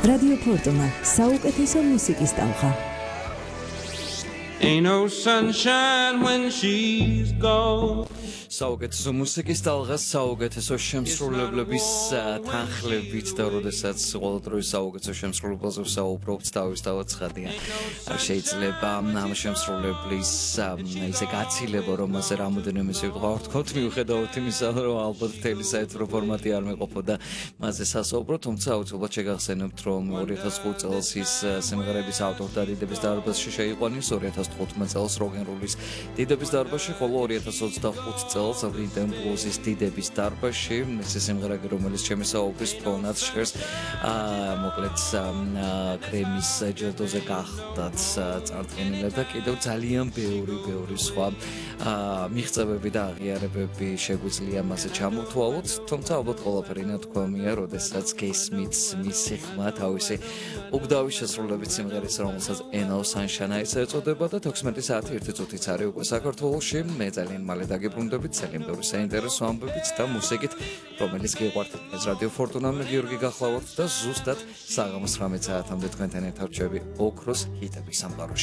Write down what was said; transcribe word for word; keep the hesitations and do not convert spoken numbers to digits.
Radio Fortuna, საუკეთესო მუსიკის ტალღა. Ain't no sunshine when she's gone. საუკეთესო მუსიკის ტალღა, საუკეთესო შემსრულებლების თანხლებით და როდესაც ყოველდღიურ საუკეთესო შემსრულებელზე ვსაუბრობთ, თავისთავად ცხადია. შეიძლება ამ შემსრულებლის ისე გაცილება, რომ მასე რამოდენიმე სიტყვა ვთქვათ, მიუხედავად იმისა, რომ ალბათ მთელი საერთო ფორმატი არ მეყოფოდა მასზე სასაუბრო, თუმცა აუცილებლად შეგახსენებთ, რომ ორი ათას ხუთი წელს ის სიმღერების ავტორ და დიდების დარბაზში შეიყვანეს, ორი ათას თხუთმეტ წელს როკ-ენ-როლის დიდების დარბაზში, ხოლო ორი ათას ოცდახუთი წელს რიტმ ბლუზის დიდების დარბაზში, ეს სიმღერა, რომელიც ჩემი საუბრის ფონად ჟღერს, მოკლედ გრემის ჯილდოზე გახდათ წარდგენილი და კიდევ ძალიან ბევრი ბევრი სხვა მიღწევები და აღიარებები შეგვიძლია მასზე ჩამოთვალოთ, თუმცა ალბათ ყველაფერი ნათქვამია, როდესაც გესმით მისი ხმა თავისი უგდავი შესრულებით სიმღერის, რომელსაც Ain't No Sunshine ეწოდება და თექვსმეტი საათი ერთი წუთიც არის უკვე საქართველოში. მე ძალიან მალე დაგიბრუნდებით ძალიან ბევრი საინტერესო ამბებით და მუსიკით, რომელიც გიყვართ. ეს რადიო ფორტუნა, მე გიორგი გახლავართ და ზუსტად საღამოს ცხრამეტ საათამდე თქვენთან ერთად ვჩვევი ოქროს ჰიტების სამყაროში.